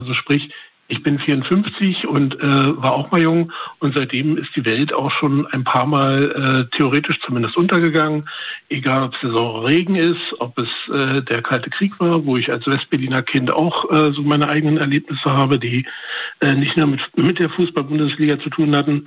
Also sprich, ich bin 54 und war auch mal jung und seitdem ist die Welt auch schon ein paar Mal theoretisch zumindest untergegangen. Egal, ob es Saisonregen ist, ob es der Kalte Krieg war, wo ich als Westberliner Kind auch so meine eigenen Erlebnisse habe, die nicht nur mit der Fußball-Bundesliga zu tun hatten.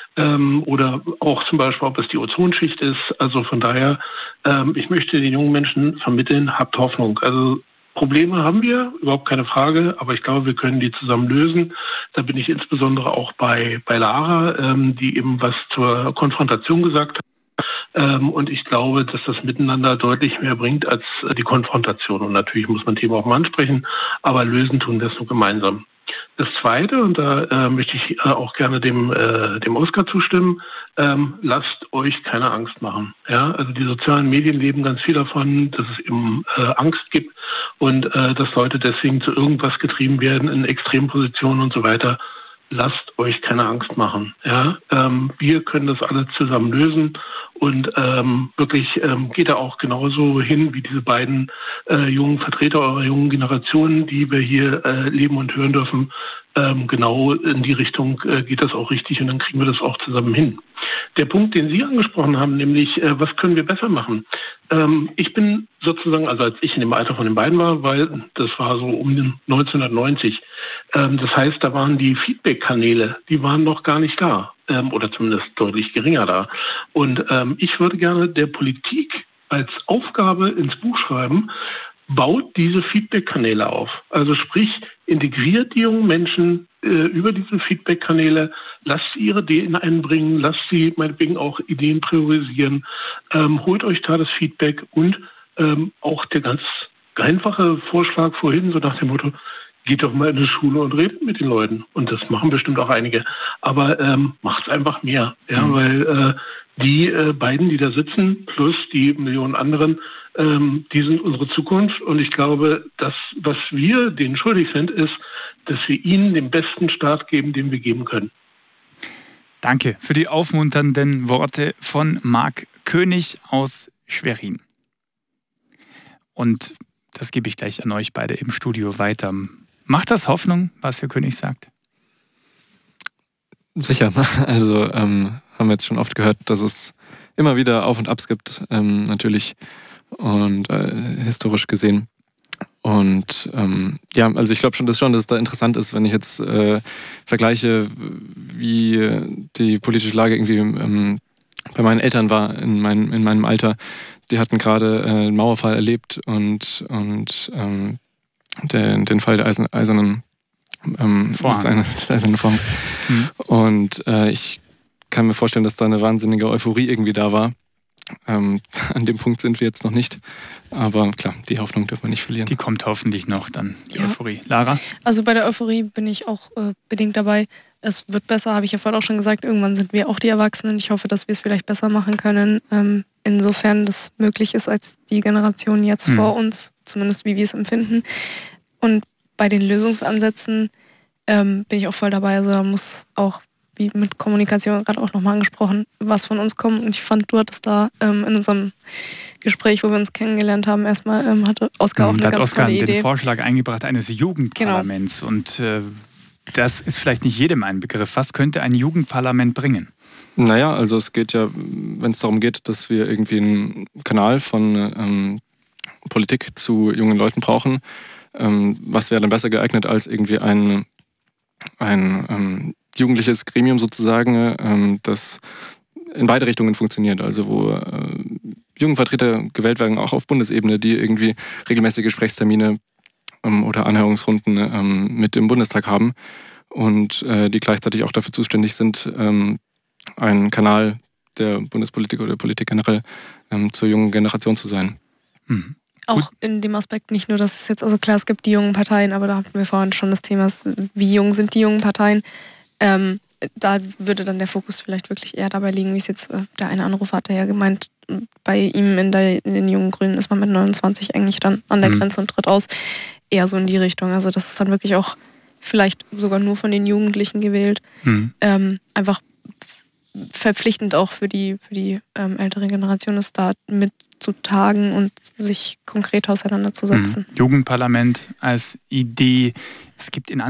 Oder auch zum Beispiel, ob es die Ozonschicht ist. Also von daher, ich möchte den jungen Menschen vermitteln, habt Hoffnung. Also Probleme haben wir, überhaupt keine Frage, aber ich glaube, wir können die zusammen lösen. Da bin ich insbesondere auch bei Lara, die eben was zur Konfrontation gesagt hat. Und ich glaube, dass das Miteinander deutlich mehr bringt als die Konfrontation. Und natürlich muss man Themen auch mal ansprechen, aber lösen tun wir es nur gemeinsam. Das Zweite, und da möchte ich auch gerne dem Oskar zustimmen, lasst euch keine Angst machen. Ja? Also die sozialen Medien leben ganz viel davon, dass es eben Angst gibt und dass Leute deswegen zu irgendwas getrieben werden in Extrempositionen und so weiter. Lasst euch keine Angst machen. Ja? Wir können das alle zusammen lösen und wirklich geht da auch genauso hin wie diese beiden jungen Vertreter eurer jungen Generation, die wir hier leben und hören dürfen. Genau in die Richtung geht das auch richtig und dann kriegen wir das auch zusammen hin. Der Punkt, den Sie angesprochen haben, nämlich was können wir besser machen? Ich bin sozusagen, also als ich in dem Alter von den beiden war, weil das war so um 1990, das heißt, da waren die Feedback-Kanäle, die waren noch gar nicht da oder zumindest deutlich geringer da. Und ich würde gerne der Politik als Aufgabe ins Buch schreiben, baut diese Feedback-Kanäle auf. Also sprich, integriert die jungen Menschen über diese Feedback-Kanäle, lasst sie ihre Ideen einbringen, lasst sie meinetwegen auch Ideen priorisieren, holt euch da das Feedback und auch der ganz einfache Vorschlag vorhin, so nach dem Motto, geht doch mal in die Schule und redet mit den Leuten. Und das machen bestimmt auch einige. Aber macht es einfach mehr. Ja, weil die beiden, die da sitzen, plus die Millionen anderen, die sind unsere Zukunft. Und ich glaube, das, was wir denen schuldig sind, ist, dass wir ihnen den besten Start geben, den wir geben können. Danke für die aufmunternden Worte von Marc König aus Schwerin. Und das gebe ich gleich an euch beide im Studio weiter. Macht das Hoffnung, was Herr König sagt? Sicher. Also haben wir jetzt schon oft gehört, dass es immer wieder Auf und Abs gibt, natürlich und historisch gesehen. Und ja, also ich glaube schon, dass es da interessant ist, wenn ich jetzt vergleiche, wie die politische Lage irgendwie bei meinen Eltern war in meinem Alter. Die hatten gerade den Mauerfall erlebt und den Fall der eisernen Vorhangs. Und ich kann mir vorstellen, dass da eine wahnsinnige Euphorie irgendwie da war. An dem Punkt sind wir jetzt noch nicht. Aber klar, die Hoffnung dürfen wir nicht verlieren. Die kommt hoffentlich noch dann, die Euphorie. Lara? Also bei der Euphorie bin ich auch bedingt dabei. Es wird besser, habe ich ja vorhin auch schon gesagt. Irgendwann sind wir auch die Erwachsenen. Ich hoffe, dass wir es vielleicht besser machen können. Insofern das möglich ist als die Generation jetzt vor uns. Zumindest wie wir es empfinden. Und bei den Lösungsansätzen bin ich auch voll dabei. Also da muss auch, wie mit Kommunikation gerade auch nochmal angesprochen, was von uns kommt. Und ich fand, du hattest da in unserem Gespräch, wo wir uns kennengelernt haben, erstmal hatte Oskar auch eine ganz tolle Idee. Oskar den Vorschlag eingebracht eines Jugendparlaments. Genau. Und das ist vielleicht nicht jedem ein Begriff. Was könnte ein Jugendparlament bringen? Naja, also es geht ja, wenn es darum geht, dass wir irgendwie einen Kanal von Politik zu jungen Leuten brauchen, was wäre dann besser geeignet als irgendwie ein jugendliches Gremium sozusagen, das in beide Richtungen funktioniert. Also wo Jugendvertreter gewählt werden, auch auf Bundesebene, die irgendwie regelmäßige Gesprächstermine oder Anhörungsrunden mit dem Bundestag haben und die gleichzeitig auch dafür zuständig sind, ein Kanal der Bundespolitik oder der Politik generell zur jungen Generation zu sein. Mhm. Auch in dem Aspekt nicht nur, dass es jetzt, also klar, es gibt die jungen Parteien, aber da hatten wir vorhin schon das Thema, wie jung sind die jungen Parteien. Da würde dann der Fokus vielleicht wirklich eher dabei liegen, wie es jetzt der eine Anrufer hatte ja gemeint, bei ihm in den Jungen Grünen ist man mit 29 eigentlich dann an der Grenze und tritt aus. Eher so in die Richtung. Also das ist dann wirklich auch vielleicht sogar nur von den Jugendlichen gewählt. Einfach verpflichtend auch für die ältere Generation ist, da mitzutagen und sich konkret auseinanderzusetzen. Jugendparlament als Idee. Es gibt in